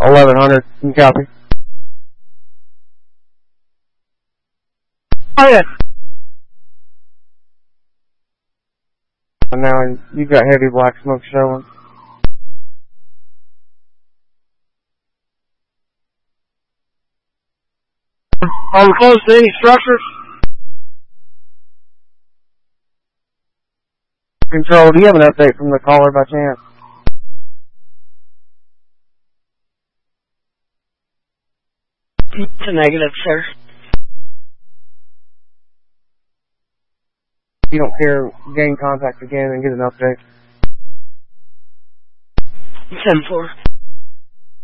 1100. Can you copy? Oh, yeah. And now you've got heavy black smoke showing. Are we close to any structures? Control, do you have an update from the caller by chance? It's a negative, sir. You don't care, gain contact again and get an update. 10-4.